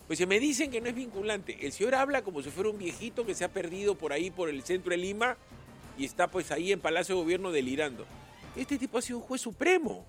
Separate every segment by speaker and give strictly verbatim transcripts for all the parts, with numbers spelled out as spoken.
Speaker 1: Pues se me dicen que no es vinculante. El señor habla como si fuera un viejito que se ha perdido por ahí, por el centro de Lima, y está pues ahí en Palacio de Gobierno delirando. Este tipo ha sido un juez supremo.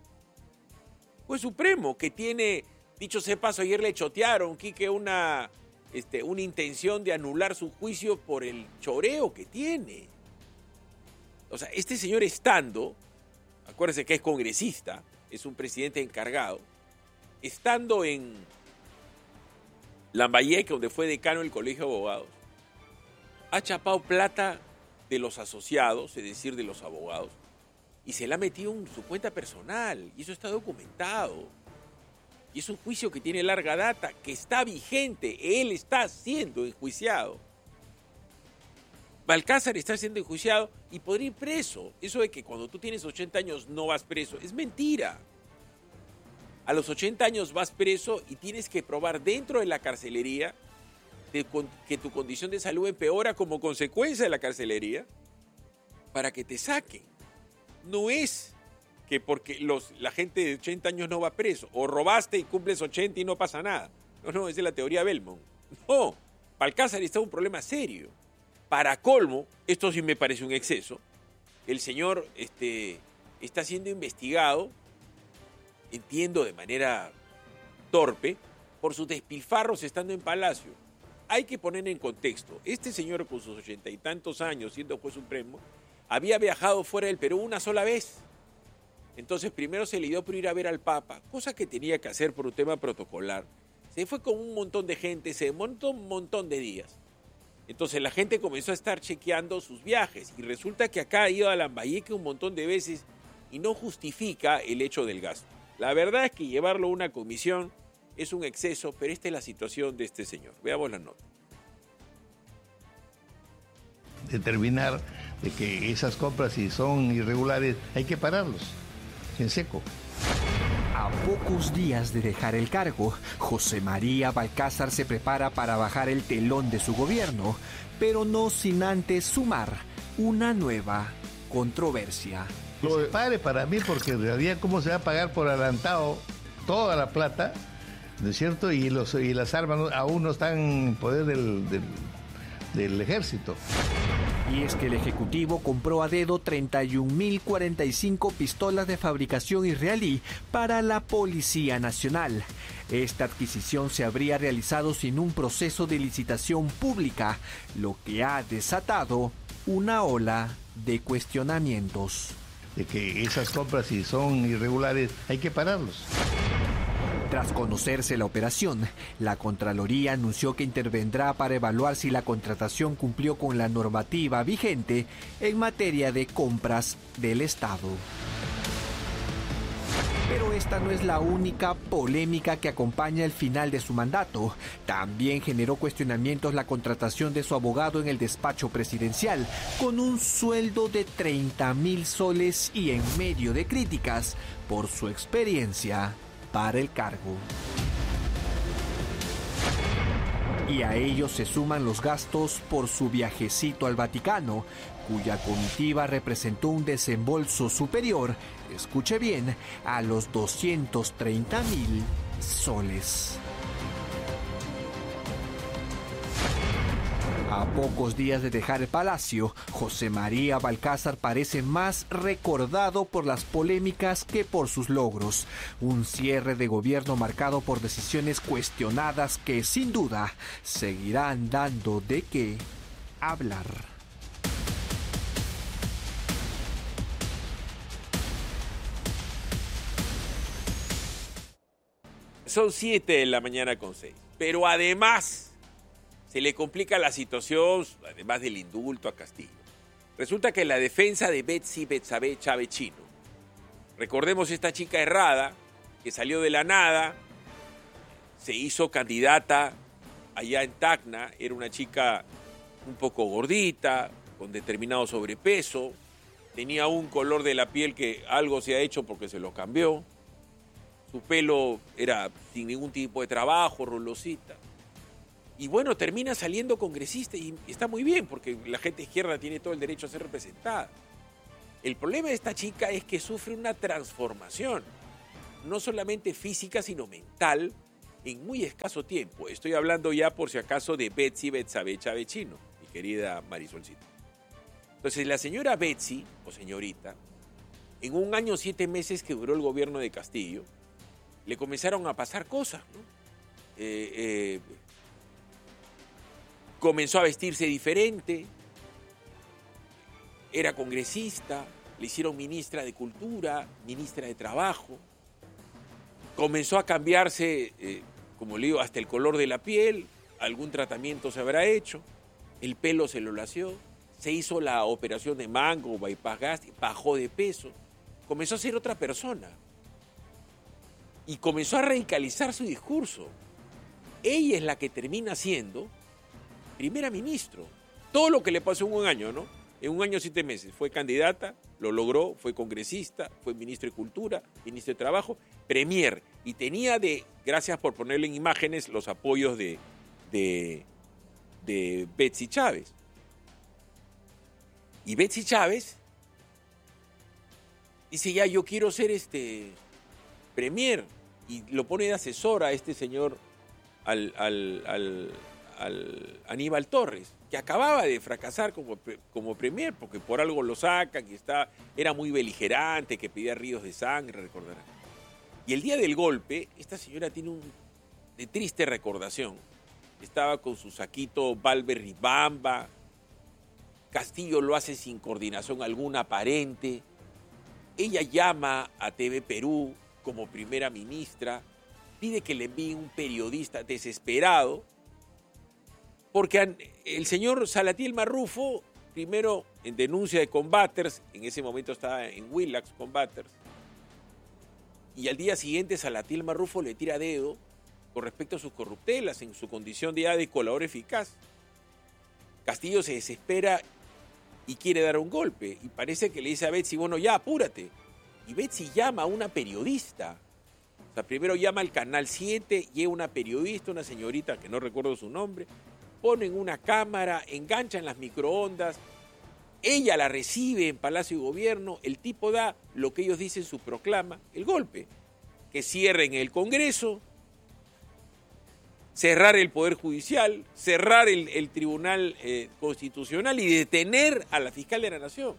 Speaker 1: Juez supremo que tiene, dicho sea paso, ayer le chotearon, Quique, una, este, una intención de anular su juicio por el choreo que tiene. O sea, este señor estando, acuérdense que es congresista, es un presidente encargado, estando en Lambayeque, donde fue decano del Colegio de Abogados, ha chapado plata de los asociados, es decir, de los abogados, y se la ha metido en su cuenta personal, y eso está documentado. Y es un juicio que tiene larga data, que está vigente, él está siendo enjuiciado. Balcázar está siendo enjuiciado y podría ir preso. Eso de que cuando tú tienes ochenta años no vas preso, es mentira. A los ochenta años vas preso y tienes que probar dentro de la carcelería de, que tu condición de salud empeora como consecuencia de la carcelería para que te saquen. No es que porque los, la gente de ochenta años no va preso, o robaste y cumples ochenta y no pasa nada. No, no, esa es la teoría Belmont. No, Balcázar está en un problema serio. Para colmo, esto sí me parece un exceso, el señor este, está siendo investigado, entiendo de manera torpe, por sus despilfarros estando en Palacio. Hay que poner en contexto, este señor con sus ochenta y tantos años, siendo juez supremo, había viajado fuera del Perú una sola vez. Entonces primero se le dio por ir a ver al Papa, cosa que tenía que hacer por un tema protocolar. Se fue con un montón de gente, se montó un montón de días. Entonces la gente comenzó a estar chequeando sus viajes y resulta que acá ha ido a Lambayeque un montón de veces y no justifica el hecho del gasto. La verdad es que llevarlo a una comisión es un exceso, pero esta es la situación de este señor. Veamos la nota.
Speaker 2: Determinar de que esas compras, si son irregulares, hay que pararlos en seco.
Speaker 3: A pocos días de dejar el cargo, José María Balcázar se prepara para bajar el telón de su gobierno, pero no sin antes sumar una nueva controversia.
Speaker 2: Lo de padre para mí, porque en realidad cómo se va a pagar por adelantado toda la plata, ¿no es cierto? Y, los, y las armas no, aún no están en poder del, del, del ejército.
Speaker 3: Y es que el Ejecutivo compró a dedo treinta y un mil cuarenta y cinco pistolas de fabricación israelí para la Policía Nacional. Esta adquisición se habría realizado sin un proceso de licitación pública, lo que ha desatado una ola de cuestionamientos.
Speaker 2: De que esas compras, si son irregulares, hay que pararlos.
Speaker 3: Tras conocerse la operación, la Contraloría anunció que intervendrá para evaluar si la contratación cumplió con la normativa vigente en materia de compras del Estado. Pero esta no es la única polémica que acompaña el final de su mandato. También generó cuestionamientos la contratación de su abogado en el despacho presidencial, con un sueldo de treinta mil soles y en medio de críticas por su experiencia para el cargo. Y a ellos se suman los gastos por su viajecito al Vaticano, cuya comitiva representó un desembolso superior, escuche bien, a los doscientos treinta mil soles. A pocos días de dejar el palacio, José María Balcázar parece más recordado por las polémicas que por sus logros. Un cierre de gobierno marcado por decisiones cuestionadas que, sin duda, seguirán dando de qué hablar.
Speaker 1: Son siete de la mañana con seis, pero además se le complica la situación, además del indulto a Castillo. Resulta que la defensa de Betsy Betsabe Chávez Chino, recordemos esta chica errada que salió de la nada, se hizo candidata allá en Tacna, era una chica un poco gordita, con determinado sobrepeso, tenía un color de la piel que algo se ha hecho porque se lo cambió, su pelo era sin ningún tipo de trabajo, rulosita. Y bueno, termina saliendo congresista y está muy bien porque la gente izquierda tiene todo el derecho a ser representada. El problema de esta chica es que sufre una transformación, no solamente física, sino mental, en muy escaso tiempo. Estoy hablando ya, por si acaso, de Betsy Betsabe Chavechino, mi querida Marisolcita. Entonces, la señora Betsy, o señorita, en un año siete meses que duró el gobierno de Castillo, le comenzaron a pasar cosas, ¿no? Eh, eh, comenzó a vestirse diferente, era congresista, le hicieron ministra de Cultura, ministra de Trabajo, comenzó a cambiarse, eh, como le digo, hasta el color de la piel, algún tratamiento se habrá hecho, el pelo se lo lació, se hizo la operación de mango, bypass gástrico, bajó de peso, comenzó a ser otra persona y comenzó a radicalizar su discurso. Ella es la que termina siendo primera ministro. Todo lo que le pasó en un año, ¿no? En un año, siete meses. Fue candidata, lo logró, fue congresista, fue ministro de Cultura, ministro de Trabajo, premier. Y tenía de, gracias por ponerle en imágenes, los apoyos de, de, de Betsy Chávez. Y Betsy Chávez dice, ya, yo quiero ser este premier. Y lo pone de asesora a este señor, al, al, al, al Aníbal Torres, que acababa de fracasar como, como premier, porque por algo lo sacan, que está, era muy beligerante, que pedía ríos de sangre, recordarán. Y el día del golpe, esta señora tiene un de triste recordación. Estaba con su saquito Valver Bamba, Castillo lo hace sin coordinación alguna aparente. Ella llama a T V Perú como primera ministra, pide que le envíe un periodista desesperado, porque el señor Salatiel Marrufo, primero en denuncia de Combaters, en ese momento estaba en Willax Combaters, y al día siguiente Salatiel Marrufo le tira dedo con respecto a sus corruptelas en su condición de, ya de colador eficaz. Castillo se desespera y quiere dar un golpe, y parece que le dice a Betsy, bueno, ya, apúrate. Y Betsy llama a una periodista. O sea, primero llama al Canal siete, llega una periodista, una señorita que no recuerdo su nombre, ponen una cámara, enganchan las microondas, ella la recibe en Palacio de Gobierno, el tipo da lo que ellos dicen su proclama, el golpe, que cierren el Congreso, cerrar el Poder Judicial, cerrar el, el Tribunal eh, Constitucional y detener a la fiscal de la Nación.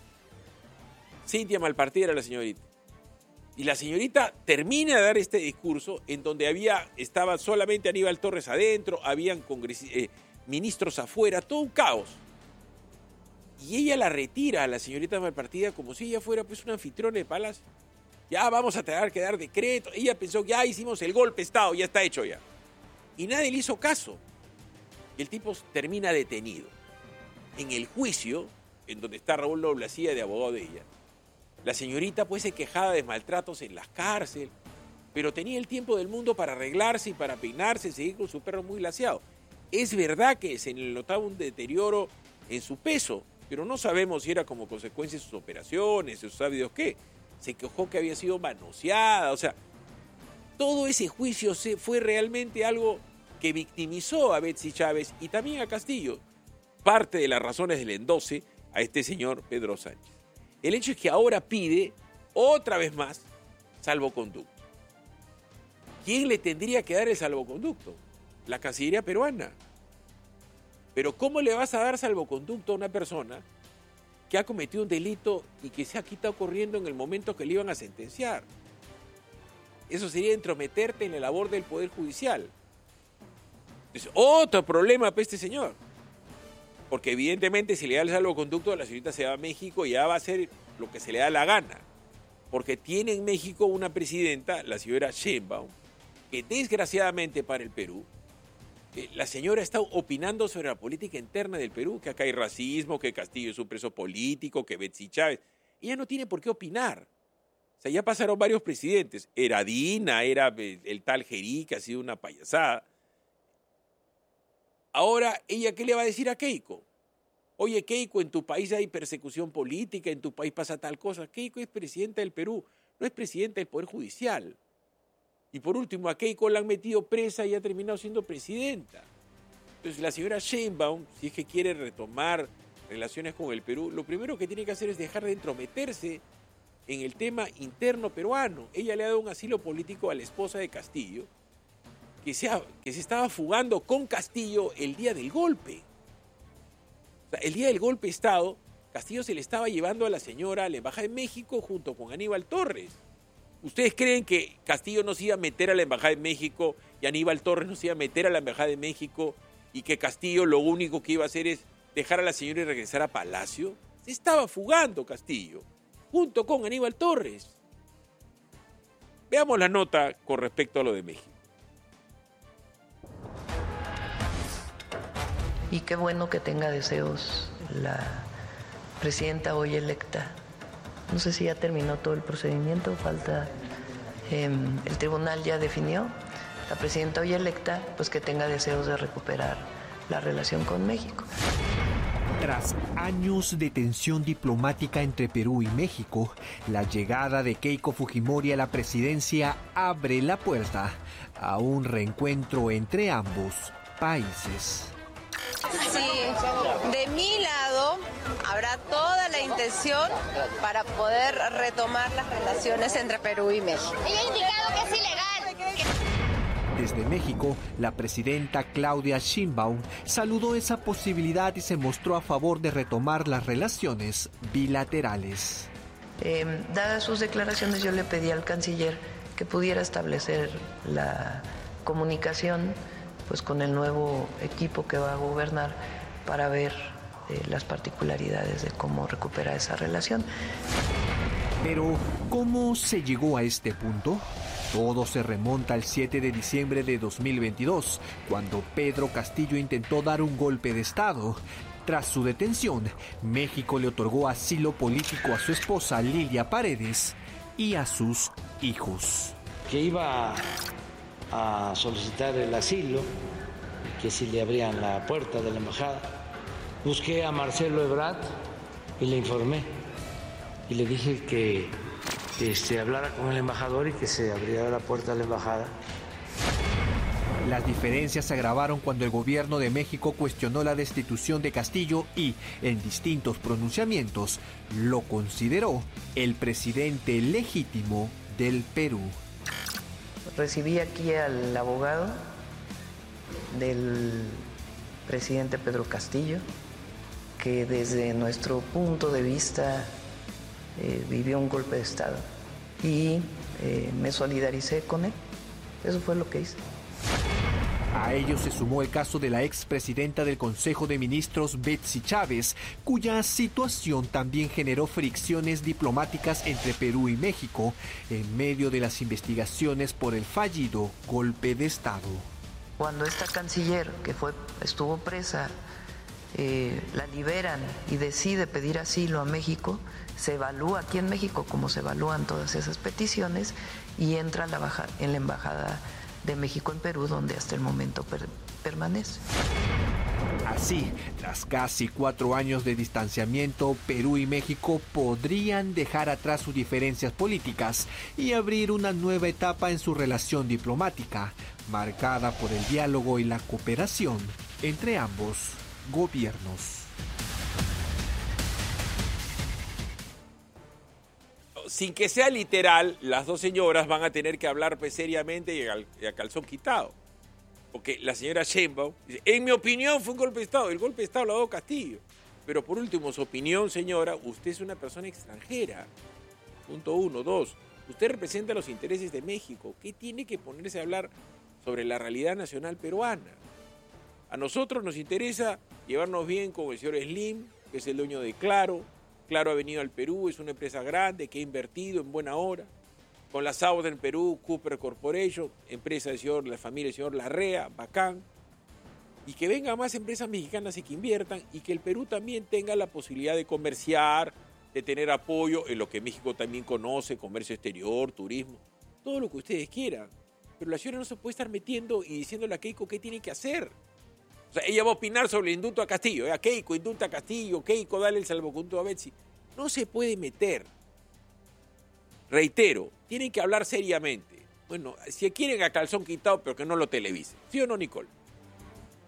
Speaker 1: Cintia Malpartida era la señorita. Y la señorita termina de dar este discurso en donde había, estaba solamente Aníbal Torres adentro, habían congres, eh, ministros afuera, todo un caos. Y ella la retira a la señorita Malpartida como si ella fuera pues una anfitriona de Palacio. Ya vamos a tener que dar decreto. Ella pensó que ya hicimos el golpe de Estado, ya está hecho ya. Y nadie le hizo caso. Y el tipo termina detenido. En el juicio, en donde está Raúl Noblacía de abogado de ella, la señorita pues se quejaba de maltratos en las cárceles, pero tenía el tiempo del mundo para arreglarse y para peinarse y seguir con su perro muy laciado. Es verdad que se le notaba un deterioro en su peso, pero no sabemos si era como consecuencia de sus operaciones, de sus hábitos, qué. Se quejó que había sido manoseada, o sea, todo ese juicio fue realmente algo que victimizó a Betsy Chávez y también a Castillo. Parte de las razones del endoce a este señor Pedro Sánchez. El hecho es que ahora pide, otra vez más, salvoconducto. ¿Quién le tendría que dar el salvoconducto? La Cancillería peruana. Pero ¿cómo le vas a dar salvoconducto a una persona que ha cometido un delito y que se ha quitado corriendo en el momento que le iban a sentenciar? Eso sería entrometerte en la labor del Poder Judicial. Es otro problema para este señor. Porque evidentemente si le da el salvoconducto, la señorita se va a México y ya va a hacer lo que se le da la gana. Porque tiene en México una presidenta, la señora Sheinbaum, que desgraciadamente para el Perú, eh, la señora está opinando sobre la política interna del Perú, que acá hay racismo, que Castillo es un preso político, que Betsy Chávez. Ella no tiene por qué opinar. O sea, ya pasaron varios presidentes. Era Dina, era el, el tal Gerí, que ha sido una payasada. Ahora, ¿ella qué le va a decir a Keiko? Oye, Keiko, en tu país hay persecución política, en tu país pasa tal cosa. Keiko es presidenta del Perú, no es presidenta del Poder Judicial. Y por último, a Keiko la han metido presa y ha terminado siendo presidenta. Entonces, la señora Sheinbaum, si es que quiere retomar relaciones con el Perú, lo primero que tiene que hacer es dejar de entrometerse en el tema interno peruano. Ella le ha dado un asilo político a la esposa de Castillo, que se, ha, que se estaba fugando con Castillo el día del golpe. O sea, el día del golpe de Estado, Castillo se le estaba llevando a la señora a la Embajada de México junto con Aníbal Torres. ¿Ustedes creen que Castillo no se iba a meter a la Embajada de México y Aníbal Torres no se iba a meter a la Embajada de México y que Castillo lo único que iba a hacer es dejar a la señora y regresar a Palacio? Se estaba fugando Castillo junto con Aníbal Torres. Veamos la nota con respecto a lo de México.
Speaker 4: Y qué bueno que tenga deseos la presidenta hoy electa. No sé si ya terminó todo el procedimiento, falta, eh, el tribunal ya definió. La presidenta hoy electa, pues que tenga deseos de recuperar la relación con México.
Speaker 3: Tras años de tensión diplomática entre Perú y México, la llegada de Keiko Fujimori a la presidencia abre la puerta a un reencuentro entre ambos países.
Speaker 5: Sí, de mi lado habrá toda la intención para poder retomar las relaciones entre Perú y México.
Speaker 6: Ella ha indicado que es ilegal.
Speaker 3: Desde México, la presidenta Claudia Sheinbaum saludó esa posibilidad y se mostró a favor de retomar las relaciones bilaterales.
Speaker 4: Eh, dadas sus declaraciones, yo le pedí al canciller que pudiera establecer la comunicación pues con el nuevo equipo que va a gobernar para ver eh, las particularidades de cómo recuperar esa relación.
Speaker 3: Pero, ¿cómo se llegó a este punto? Todo se remonta al siete de diciembre de dos mil veintidós, cuando Pedro Castillo intentó dar un golpe de Estado. Tras su detención, México le otorgó asilo político a su esposa Lilia Paredes y a sus hijos.
Speaker 7: Que iba a solicitar el asilo, que si le abrían la puerta de la embajada. Busqué a Marcelo Ebrard y le informé y le dije que este, hablara con el embajador y que se abriera la puerta de la embajada.
Speaker 3: Las diferencias se agravaron cuando el gobierno de México cuestionó la destitución de Castillo y, en distintos pronunciamientos, lo consideró el presidente legítimo del Perú.
Speaker 4: Recibí aquí al abogado del presidente Pedro Castillo, que desde nuestro punto de vista eh, vivió un golpe de Estado y eh, me solidaricé con él. Eso fue lo que hice.
Speaker 3: A ello se sumó el caso de la expresidenta del Consejo de Ministros, Betsy Chávez, cuya situación también generó fricciones diplomáticas entre Perú y México en medio de las investigaciones por el fallido golpe de Estado.
Speaker 4: Cuando esta canciller, que fue, estuvo presa, eh, la liberan y decide pedir asilo a México, se evalúa aquí en México como se evalúan todas esas peticiones y entra a la baja, en la embajada de México en Perú, donde hasta el momento per- permanece.
Speaker 3: Así, tras casi cuatro años de distanciamiento, Perú y México podrían dejar atrás sus diferencias políticas y abrir una nueva etapa en su relación diplomática, marcada por el diálogo y la cooperación entre ambos gobiernos.
Speaker 1: Sin que sea literal, las dos señoras van a tener que hablar pues, seriamente y a, y a calzón quitado. Porque la señora Sheinbaum dice, en mi opinión fue un golpe de Estado. El golpe de Estado lo ha dado Castillo. Pero por último, su opinión, señora, usted es una persona extranjera. Punto uno. Dos, usted representa los intereses de México. ¿Qué tiene que ponerse a hablar sobre la realidad nacional peruana? A nosotros nos interesa llevarnos bien con el señor Slim, que es el dueño de Claro. Claro ha venido al Perú, es una empresa grande que ha invertido en buena hora. Con la Southern Perú, Cooper Corporation, empresa del señor, la familia del señor Larrea, bacán. Y que vengan más empresas mexicanas y que inviertan y que el Perú también tenga la posibilidad de comerciar, de tener apoyo en lo que México también conoce, comercio exterior, turismo, todo lo que ustedes quieran. Pero la señora no se puede estar metiendo y diciéndole a Keiko qué tiene que hacer. O sea, ella va a opinar sobre el indulto a Castillo. ¿eh? Keiko, indulta a Castillo. Keiko, dale el salvoconducto a Betsy. No se puede meter. Reitero, tienen que hablar seriamente. Bueno, si quieren a calzón quitado, pero que no lo televisen. ¿Sí o no, Nicole?